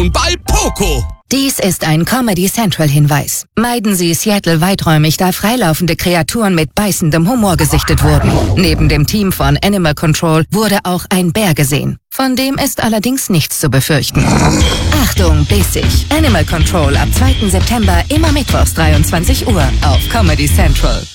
und bei Poco. Dies ist ein Comedy Central-Hinweis. Meiden Sie Seattle weiträumig, da freilaufende Kreaturen mit beißendem Humor gesichtet wurden. Neben dem Team von Animal Control wurde auch ein Bär gesehen. Von dem ist allerdings nichts zu befürchten. Achtung, bissig! Animal Control ab 2. September immer mittwochs 23 Uhr auf Comedy Central.